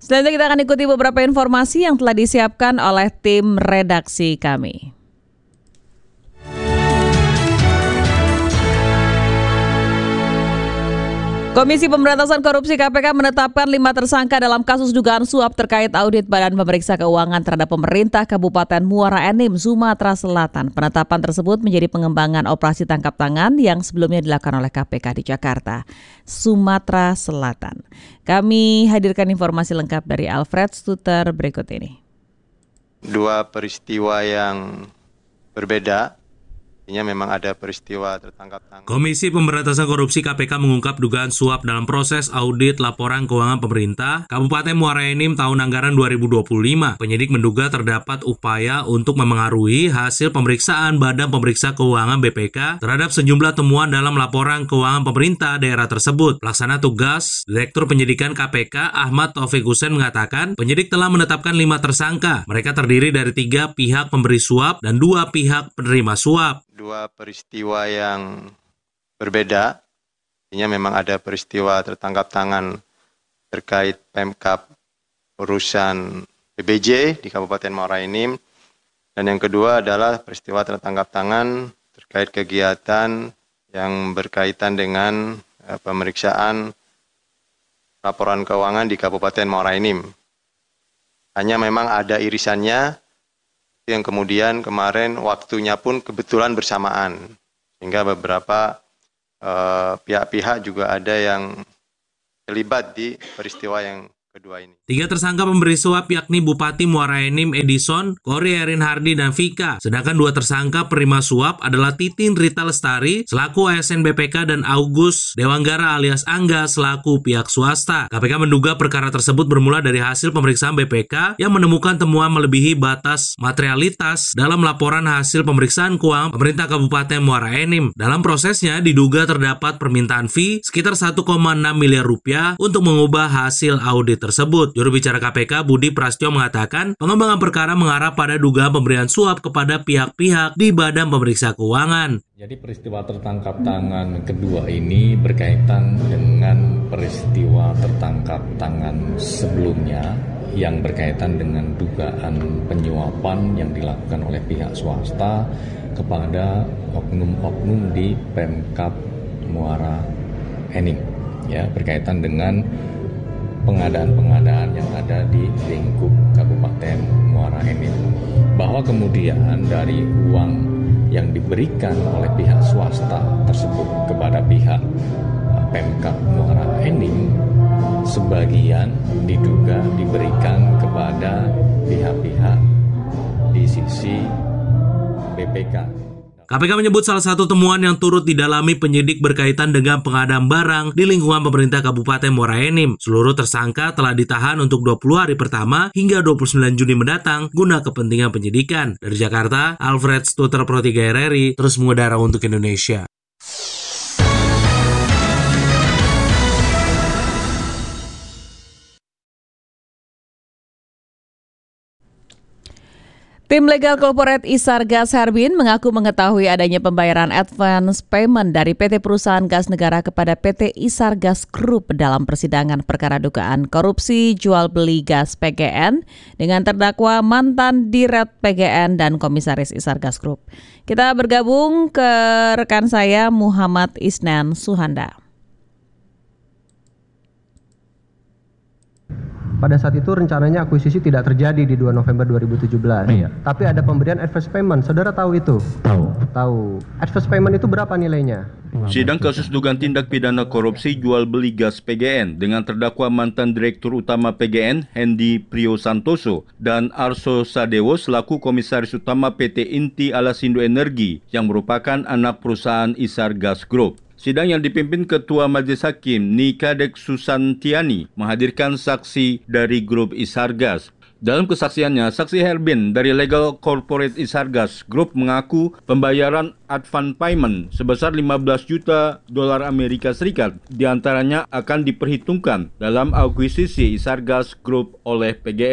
Selanjutnya kita akan ikuti beberapa informasi yang telah disiapkan oleh tim redaksi kami. Komisi Pemberantasan Korupsi KPK menetapkan 5 tersangka dalam kasus dugaan suap terkait audit Badan Pemeriksa Keuangan terhadap pemerintah Kabupaten Muara Enim, Sumatera Selatan. Penetapan tersebut menjadi pengembangan operasi tangkap tangan yang sebelumnya dilakukan oleh KPK di Jakarta, Sumatera Selatan. Kami hadirkan informasi lengkap dari Alfred Stuter berikut ini. Dua peristiwa yang berbeda. Memang ada peristiwa tertangkap tangan. Komisi Pemberantasan Korupsi KPK mengungkap dugaan suap dalam proses audit laporan keuangan pemerintah Kabupaten Muara Enim tahun anggaran 2025. Penyidik menduga terdapat upaya untuk memengaruhi hasil pemeriksaan Badan Pemeriksa Keuangan BPK terhadap sejumlah temuan dalam laporan keuangan pemerintah daerah tersebut. Pelaksana tugas Direktur Penyidikan KPK Ahmad Taufik Hussein mengatakan penyidik telah menetapkan 5 tersangka. Mereka terdiri dari 3 pihak pemberi suap dan 2 pihak penerima suap. Dua peristiwa yang berbeda, memang ada peristiwa tertangkap tangan terkait Pemkab urusan PBJ di Kabupaten Muara Enim, dan yang kedua adalah peristiwa tertangkap tangan terkait kegiatan yang berkaitan dengan pemeriksaan laporan keuangan di Kabupaten Muara Enim. Hanya memang ada irisannya, yang kemudian kemarin waktunya pun kebetulan bersamaan, sehingga beberapa pihak-pihak juga ada yang terlibat di peristiwa yang kedua ini. 3 tersangka pemberi suap yakni Bupati Muara Enim Edison, Kori Erin Hardi, dan Vika. Sedangkan 2 tersangka penerima suap adalah Titin Rita Lestari selaku ASN BPK dan Agus Dewanggara alias Angga selaku pihak swasta. KPK menduga perkara tersebut bermula dari hasil pemeriksaan BPK yang menemukan temuan melebihi batas materialitas dalam laporan hasil pemeriksaan keuangan pemerintah Kabupaten Muara Enim. Dalam prosesnya diduga terdapat permintaan fee sekitar 1,6 miliar rupiah untuk mengubah hasil audit tersebut. Juru bicara KPK Budi Prasetyo mengatakan pengembangan perkara mengarah pada dugaan pemberian suap kepada pihak-pihak di Badan Pemeriksa Keuangan. Jadi peristiwa tertangkap tangan kedua ini berkaitan dengan peristiwa tertangkap tangan sebelumnya yang berkaitan dengan dugaan penyuapan yang dilakukan oleh pihak swasta kepada oknum-oknum di Pemkab Muara Enim, ya, berkaitan dengan pengadaan-pengadaan yang ada di lingkup Kabupaten Muara Enim, bahwa kemudian dari uang yang diberikan oleh pihak swasta tersebut kepada pihak Pemkab Muara Enim, sebagian diduga diberikan kepada pihak-pihak di sisi BPK. KPK menyebut salah satu temuan yang turut didalami penyidik berkaitan dengan pengadaan barang di lingkungan pemerintah Kabupaten Muara Enim. Seluruh tersangka telah ditahan untuk 20 hari pertama hingga 29 Juni mendatang guna kepentingan penyidikan. Dari Jakarta, Alfred Stuter Pro 3 RRI terus mengudara untuk Indonesia. Tim Legal Corporate Isargas Herbin mengaku mengetahui adanya pembayaran advance payment dari PT Perusahaan Gas Negara kepada PT Isargas Group dalam persidangan perkara dugaan korupsi jual beli gas PGN dengan terdakwa mantan Dirut PGN dan Komisaris Isargas Group. Kita bergabung ke rekan saya Muhammad Isnan Suhanda. Pada saat itu rencananya akuisisi tidak terjadi di 2 November 2017. Iya. Tapi ada pemberian advance payment. Saudara tahu itu? Tahu. Advance payment itu berapa nilainya? Sidang kasus dugaan tindak pidana korupsi jual beli gas PGN dengan terdakwa mantan Direktur Utama PGN Hendy Priyosantoso dan Arso Sadewo selaku Komisaris Utama PT Inti Alasindo Energi yang merupakan anak perusahaan Isargas Group. Sidang yang dipimpin Ketua Majelis Hakim Nikadek Susantiani menghadirkan saksi dari grup Isargas. Dalam kesaksiannya, saksi Herbin dari Legal Corporate Isargas Group mengaku pembayaran advance payment sebesar 15 juta dolar Amerika Serikat diantaranya akan diperhitungkan dalam akuisisi Isargas Group oleh PGN.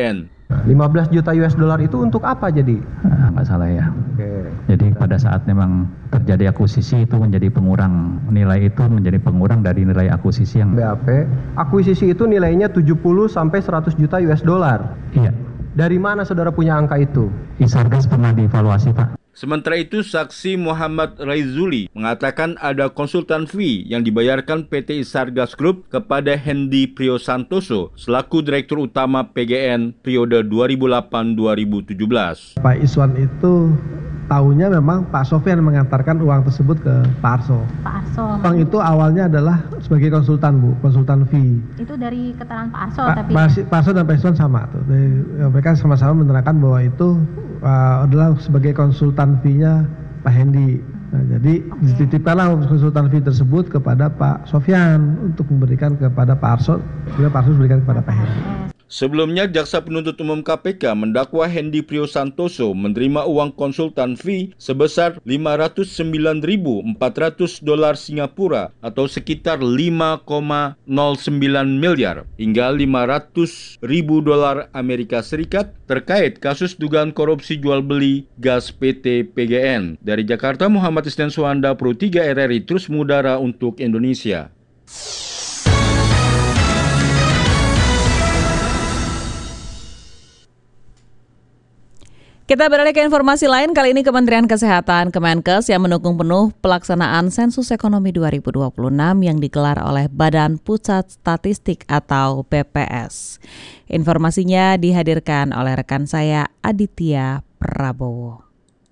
15 juta US dollar itu untuk apa jadi? Nggak salah ya. Oke. Jadi pada saat memang terjadi akuisisi itu menjadi pengurang, nilai itu menjadi pengurang dari nilai akuisisi yang BAP. Akuisisi itu nilainya 70 sampai 100 juta US dollar. Iya. Dari mana saudara punya angka itu? Isargas pernah dievaluasi, Pak. Sementara itu, saksi Muhammad Raizuli mengatakan ada konsultan fee yang dibayarkan PT Isargas Group kepada Hendy Priyosantoso selaku Direktur Utama PGN periode 2008-2017. Pak Iswan itu tahunya memang Pak Sofyan mengantarkan uang tersebut ke Pak Arso. Pak Arso. Uang itu awalnya adalah sebagai konsultan, Bu, konsultan fee. Itu dari keterangan Pak Arso, tapi Pak Arso dan Pak Iswan sama tuh. Mereka sama-sama menerangkan bahwa itu adalah sebagai konsultan fee-nya Pak Hendy. Nah, jadi dititipkanlah konsultan fee tersebut kepada Pak Sofyan untuk memberikan kepada Pak Arso, kemudian Pak Arso memberikan kepada Pak Hendy. Sebelumnya, Jaksa Penuntut Umum KPK mendakwa Hendy Priyosantoso menerima uang konsultan fee sebesar $509.400 Singapura atau sekitar 5,09 miliar hingga $500.000 Amerika Serikat terkait kasus dugaan korupsi jual beli gas PT PGN. Dari Jakarta, Muhammad Isnan Suwanda, Pro 3 RRI terus mengudara untuk Indonesia. Kita beralih ke informasi lain, kali ini Kementerian Kesehatan Kemenkes yang mendukung penuh pelaksanaan Sensus Ekonomi 2026 yang digelar oleh Badan Pusat Statistik atau BPS. Informasinya dihadirkan oleh rekan saya Aditya Prabowo.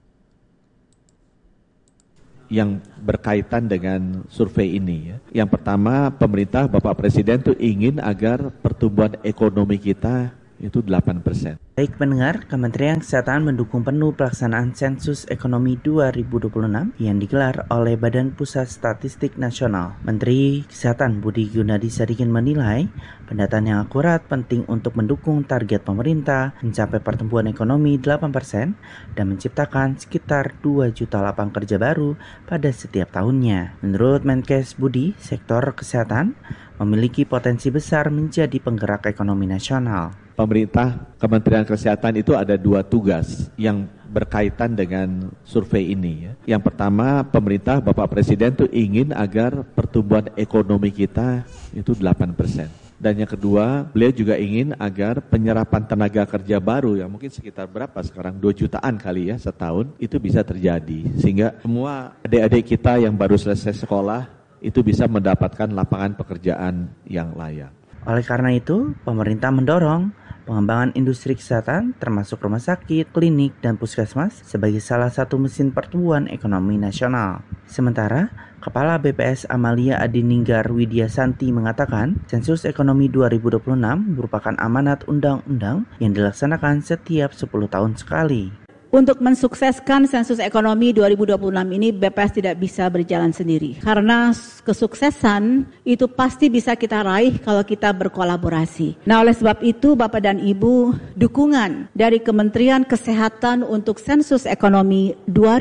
Yang berkaitan dengan survei ini. Yang pertama, pemerintah Bapak Presiden itu ingin agar pertumbuhan ekonomi kita itu 8%. Baik pendengar, Kementerian Kesehatan mendukung penuh pelaksanaan Sensus Ekonomi 2026 yang digelar oleh Badan Pusat Statistik Nasional. Menteri Kesehatan Budi Gunadi Sadikin menilai pendataan yang akurat penting untuk mendukung target pemerintah mencapai pertumbuhan ekonomi 8% dan menciptakan sekitar 2 juta lapangan kerja baru pada setiap tahunnya. Menurut Menkes Budi, sektor kesehatan memiliki potensi besar menjadi penggerak ekonomi nasional. Pemerintah, Kementerian Kesehatan itu ada 2 tugas yang berkaitan dengan survei ini. Yang pertama, pemerintah Bapak Presiden itu ingin agar pertumbuhan ekonomi kita itu 8%. Dan yang kedua, beliau juga ingin agar penyerapan tenaga kerja baru yang mungkin sekitar berapa sekarang, 2 jutaan kali ya setahun, itu bisa terjadi. Sehingga semua adik-adik kita yang baru selesai sekolah itu bisa mendapatkan lapangan pekerjaan yang layak. Oleh karena itu, pemerintah mendorong pengembangan industri kesehatan termasuk rumah sakit, klinik, dan puskesmas sebagai salah satu mesin pertumbuhan ekonomi nasional. Sementara, Kepala BPS Amalia Adininggar Widyasanti mengatakan, Sensus Ekonomi 2026 merupakan amanat undang-undang yang dilaksanakan setiap 10 tahun sekali. Untuk mensukseskan Sensus Ekonomi 2026 ini, BPS tidak bisa berjalan sendiri. Karena kesuksesan itu pasti bisa kita raih kalau kita berkolaborasi. Nah, oleh sebab itu, Bapak dan Ibu, dukungan dari Kementerian Kesehatan untuk Sensus Ekonomi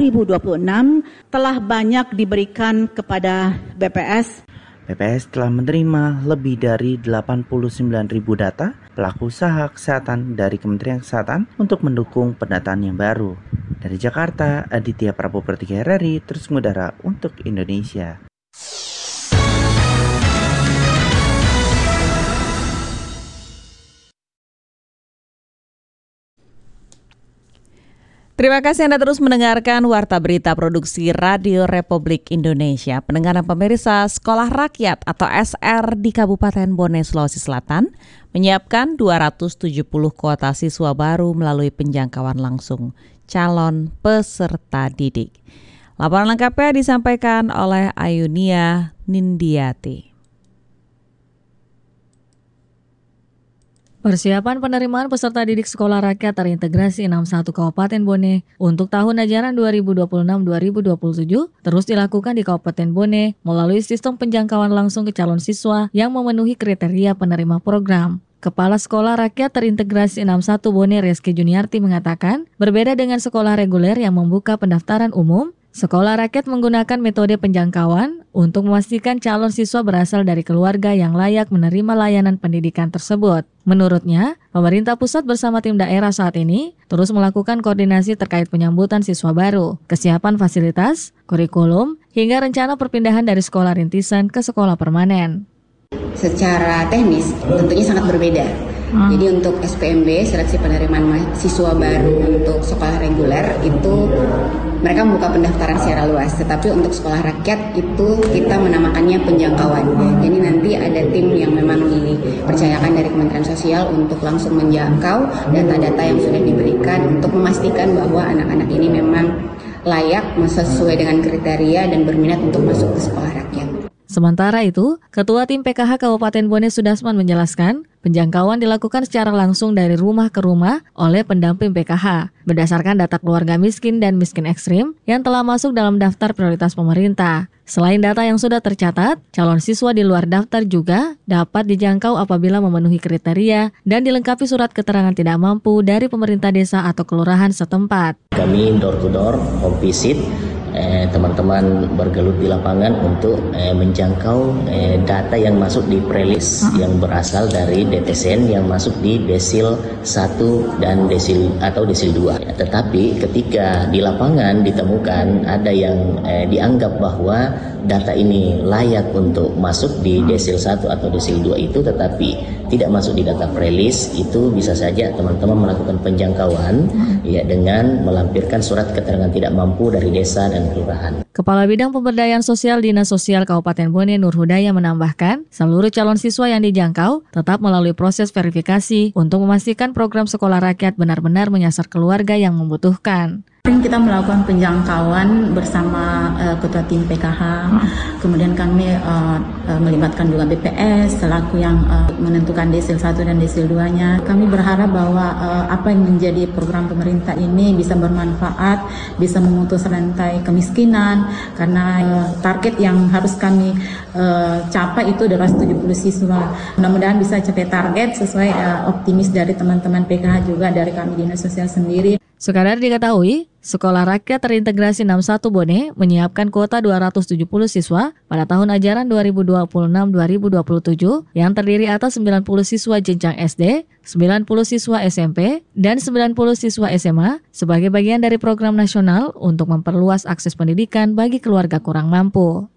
2026 telah banyak diberikan kepada BPS. BPS telah menerima lebih dari 89.000 data pelaku usaha kesehatan dari Kementerian Kesehatan untuk mendukung pendataan yang baru. Dari Jakarta, Aditya Prabowo Pro 3 RRI terus mengudara untuk Indonesia. Terima kasih Anda terus mendengarkan Warta Berita Produksi Radio Republik Indonesia. Pendengar dan pemirsa, Sekolah Rakyat atau SR di Kabupaten Bone, Sulawesi Selatan menyiapkan 270 kuota siswa baru melalui penjangkauan langsung calon peserta didik. Laporan lengkapnya disampaikan oleh Ayunia Nindiati. Persiapan penerimaan peserta didik Sekolah Rakyat Terintegrasi 61 Kabupaten Bone untuk tahun ajaran 2026-2027 terus dilakukan di Kabupaten Bone melalui sistem penjangkauan langsung ke calon siswa yang memenuhi kriteria penerima program. Kepala Sekolah Rakyat Terintegrasi 61 Bone Reski Juniarti mengatakan, berbeda dengan sekolah reguler yang membuka pendaftaran umum, Sekolah rakyat menggunakan metode penjangkauan untuk memastikan calon siswa berasal dari keluarga yang layak menerima layanan pendidikan tersebut. Menurutnya, pemerintah pusat bersama tim daerah saat ini terus melakukan koordinasi terkait penyambutan siswa baru, kesiapan fasilitas, kurikulum, hingga rencana perpindahan dari sekolah rintisan ke sekolah permanen. Secara teknis tentunya sangat berbeda. Jadi untuk SPMB, seleksi penerimaan mahasiswa baru untuk sekolah reguler itu mereka membuka pendaftaran secara luas. Tetapi untuk sekolah rakyat itu kita menamakannya penjangkauan. Jadi nanti ada tim yang memang dipercayakan dari Kementerian Sosial untuk langsung menjangkau data-data yang sudah diberikan untuk memastikan bahwa anak-anak ini memang layak sesuai dengan kriteria dan berminat untuk masuk ke sekolah rakyat. Sementara itu, Ketua Tim PKH Kabupaten Bone Sudasman menjelaskan, penjangkauan dilakukan secara langsung dari rumah ke rumah oleh pendamping PKH, berdasarkan data keluarga miskin dan miskin ekstrim yang telah masuk dalam daftar prioritas pemerintah. Selain data yang sudah tercatat, calon siswa di luar daftar juga dapat dijangkau apabila memenuhi kriteria dan dilengkapi surat keterangan tidak mampu dari pemerintah desa atau kelurahan setempat. Kami door to door, home visit, teman-teman bergelut di lapangan untuk menjangkau data yang masuk di prelis yang berasal dari DTSN yang masuk di desil 1 dan desil 2. Tetapi ketika di lapangan ditemukan ada yang dianggap bahwa data ini layak untuk masuk di desil 1 atau desil 2 itu tetapi tidak masuk di data prelis, itu bisa saja teman-teman melakukan penjangkauan ya dengan melampirkan surat keterangan tidak mampu dari desa dan kelurahan. Kepala Bidang Pemberdayaan Sosial Dinas Sosial Kabupaten Bone Nur Hudaya menambahkan, seluruh calon siswa yang dijangkau tetap melalui proses verifikasi untuk memastikan program sekolah rakyat benar-benar menyasar keluarga yang membutuhkan. Kita melakukan penjangkauan bersama Ketua Tim PKH, kemudian kami melibatkan juga BPS selaku yang menentukan desil 1 dan desil 2-nya. Kami berharap bahwa apa yang menjadi program pemerintah ini bisa bermanfaat, bisa memutus rantai kemiskinan, karena target yang harus kami capai itu adalah 70 siswa. Mudah-mudahan bisa capai target sesuai optimis dari teman-teman PKH juga dari kami Dinas Sosial sendiri. Sekadar diketahui, Sekolah Rakyat Terintegrasi 61 Bone menyiapkan kuota 270 siswa pada tahun ajaran 2026-2027 yang terdiri atas 90 siswa jenjang SD, 90 siswa SMP, dan 90 siswa SMA sebagai bagian dari program nasional untuk memperluas akses pendidikan bagi keluarga kurang mampu.